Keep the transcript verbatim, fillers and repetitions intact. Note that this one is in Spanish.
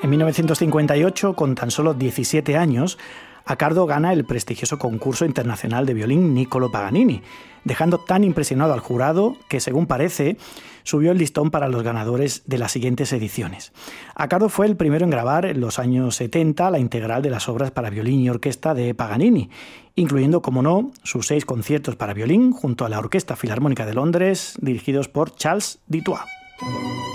En mil novecientos cincuenta y ocho, con tan solo diecisiete años, Accardo gana el prestigioso concurso internacional de violín Niccolò Paganini, dejando tan impresionado al jurado que, según parece, subió el listón para los ganadores de las siguientes ediciones. Accardo fue el primero en grabar en los años setenta la integral de las obras para violín y orquesta de Paganini, incluyendo, como no, sus seis conciertos para violín junto a la Orquesta Filarmónica de Londres, dirigidos por Charles Dutoit.